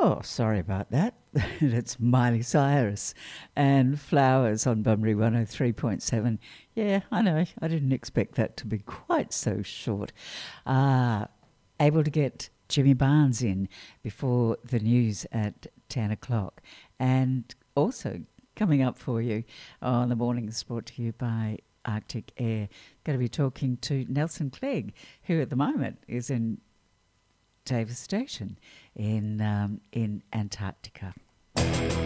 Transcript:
Oh, sorry about that. That's Miley Cyrus and Flowers on Bunbury 103.7. Yeah, I know. I didn't expect that to be quite so short. Able to get Jimmy Barnes in before the news at 10 o'clock. And also coming up for you on the morning is brought to you by Arctic Air. Going to be talking to Nelson Clegg, who at the moment is in Davis Station in Antarctica.